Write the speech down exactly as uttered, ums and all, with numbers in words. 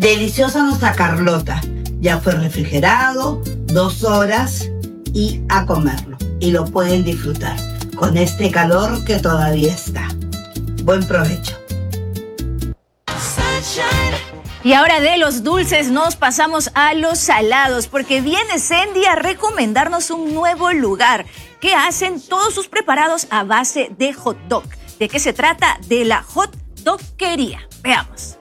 Deliciosa nuestra Carlota. Ya fue refrigerado, dos horas y a comerlo. Y lo pueden disfrutar con este calor que todavía está. Buen provecho. Y ahora de los dulces nos pasamos a los salados, porque viene Sendy a recomendarnos un nuevo lugar que hacen todos sus preparados a base de hot dog. ¿De qué se trata? De la Hot Dogquería. Veamos.